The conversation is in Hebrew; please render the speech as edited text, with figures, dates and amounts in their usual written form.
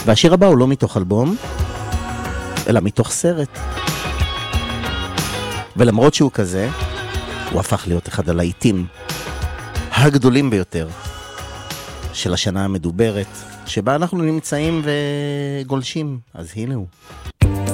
והשיר הבא הוא לא מתוך אלבום, אלא מתוך סרט. ולמרות שהוא כזה, הוא הפך להיות אחד הלהיטים הגדולים ביותר של השנה המדוברת, שבה אנחנו נמצאים וגולשים. אז הנה הוא.